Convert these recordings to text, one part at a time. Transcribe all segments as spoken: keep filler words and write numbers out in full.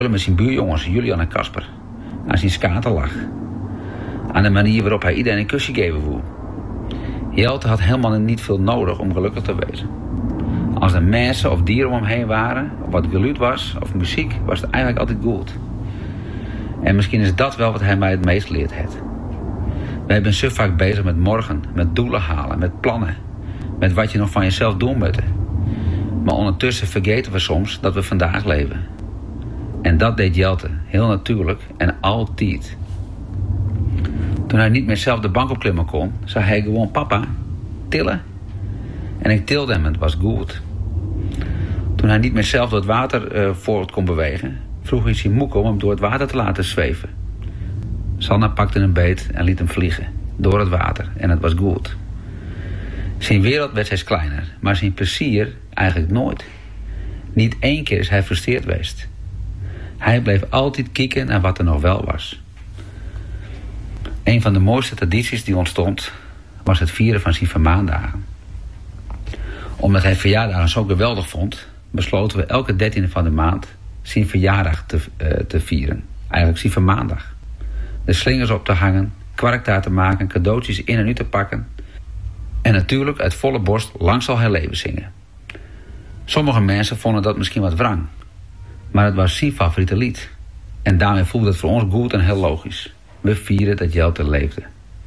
met zijn buurjongens Julian en Casper. Aan zijn skaterlach. Aan de manier waarop hij iedereen een kusje geven wil. Jelte had helemaal niet veel nodig om gelukkig te wezen. Als er mensen of dieren om hem heen waren, of wat geluid was, of muziek, was het eigenlijk altijd goed. En misschien is dat wel wat hij mij het meest leert heeft. Wij zijn zo vaak bezig met morgen, met doelen halen, met plannen. Met wat je nog van jezelf doen moet. Maar ondertussen vergeten we soms dat we vandaag leven. En dat deed Jelte, heel natuurlijk en altijd. Toen hij niet meer zelf de bank opklimmen kon, zei hij gewoon: papa, tillen. En ik tilde hem en het was goed. Toen hij niet meer zelf door het water uh, voort kon bewegen, vroeg hij zijn moeke om hem door het water te laten zweven. Sanna pakte een beet en liet hem vliegen, door het water, en het was goed. Zijn wereld werd steeds kleiner, maar zijn plezier eigenlijk nooit. Niet één keer is hij frustreerd geweest. Hij bleef altijd kijken naar wat er nog wel was. Een van de mooiste tradities die ontstond, was het vieren van zijn vermaandagen. Omdat hij verjaardagen zo geweldig vond, besloten we elke dertiende van de maand zijn verjaardag te, uh, te vieren. Eigenlijk zijn vermaandag. De slingers op te hangen, kwarktaart te maken, cadeautjes in en uit te pakken. En natuurlijk uit volle borst Lang zal hij leven zingen. Sommige mensen vonden dat misschien wat wrang. Maar het was zijn favoriete lied. En daarmee voelde het voor ons goed en heel logisch. We vieren dat Jelte leefde.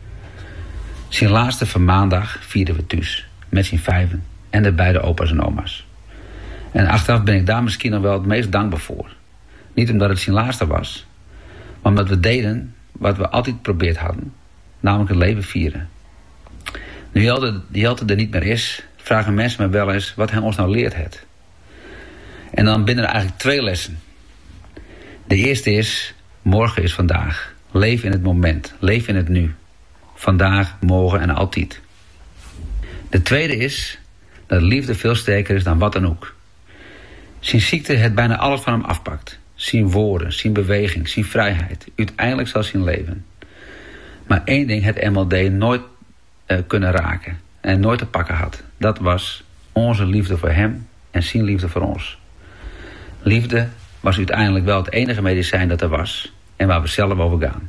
Zijn laatste vermaandag vierden we thuis. Met zijn vijven en de beide opa's en oma's. En achteraf ben ik daar misschien nog wel het meest dankbaar voor. Niet omdat het zijn laatste was. Maar omdat we deden wat we altijd geprobeerd hadden. Namelijk het leven vieren. Nu Jelte, Jelte er niet meer is, vragen mensen me wel eens wat hij ons nou leert heeft. En dan binnen er eigenlijk twee lessen. De eerste is: morgen is vandaag. Leef in het moment. Leef in het nu. Vandaag, morgen en altijd. De tweede is dat liefde veel sterker is dan wat dan ook. Zijn ziekte het bijna alles van hem afpakt. Zijn woorden, zijn beweging, zijn vrijheid. Uiteindelijk zal zijn leven. Maar één ding het M L D nooit uh, kunnen raken. En nooit te pakken had. Dat was onze liefde voor hem en zijn liefde voor ons. Liefde was uiteindelijk wel het enige medicijn dat er was. En waar we zelf over gaan.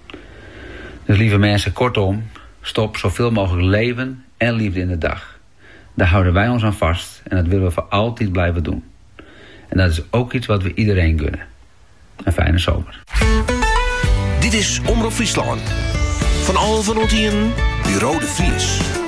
Dus lieve mensen, kortom, stop zoveel mogelijk leven en liefde in de dag. Daar houden wij ons aan vast en dat willen we voor altijd blijven doen. En dat is ook iets wat we iedereen gunnen. Een fijne zomer. Dit is Omroep Friesland. Van Alphen tot hier, Bureau de Vries.